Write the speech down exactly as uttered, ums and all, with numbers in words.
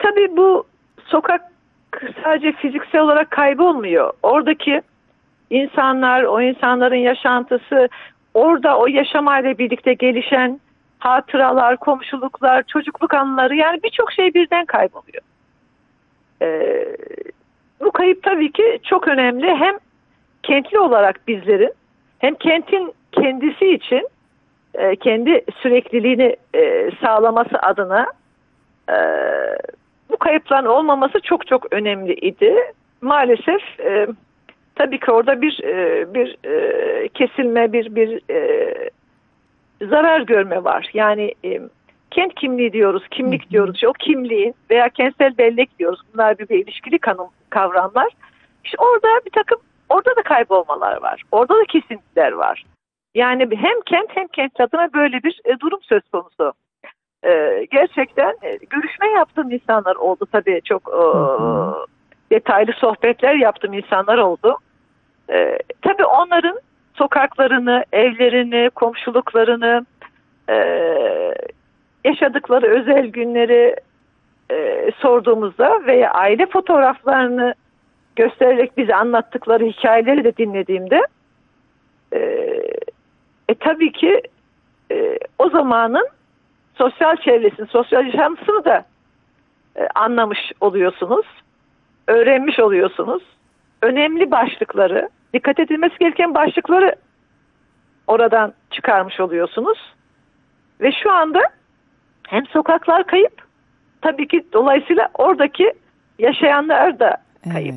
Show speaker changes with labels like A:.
A: tabii bu sokak sadece fiziksel olarak kaybolmuyor. Oradaki insanlar, o insanların yaşantısı, orada o yaşamayla birlikte gelişen hatıralar, komşuluklar, çocukluk anıları, yani birçok şey birden kayboluyor. Ee, bu kayıp tabii ki çok önemli. Hem kentli olarak bizlerin, hem kentin kendisi için e, kendi sürekliliğini e, sağlaması adına e, bu kayıpların olmaması çok çok önemli idi. Maalesef e, tabii ki orada bir e, bir e, kesilme, bir bir e, zarar görme var. Yani e, kent kimliği diyoruz, kimlik diyoruz. İşte o kimliğin veya kentsel bellek diyoruz. Bunlar birbirine ilişkili kanun, kavramlar. İşte orada bir takım, orada da kaybolmalar var. Orada da kesintiler var. Yani hem kent hem kent adına böyle bir e, durum söz konusu. E, gerçekten e, görüşme yaptığım insanlar oldu tabii. Çok e, detaylı sohbetler yaptığım insanlar oldu. E, tabii onların sokaklarını, evlerini, komşuluklarını, e, yaşadıkları özel günleri e, sorduğumuzda veya aile fotoğraflarını göstererek bize anlattıkları hikayeleri de dinlediğimde e, e, tabii ki e, o zamanın sosyal çevresini, sosyal yaşantısını da e, anlamış oluyorsunuz, öğrenmiş oluyorsunuz. Önemli başlıkları, dikkat edilmesi gereken başlıkları oradan çıkarmış oluyorsunuz. Ve şu anda hem sokaklar kayıp, tabii ki dolayısıyla oradaki yaşayanlar da kayıp.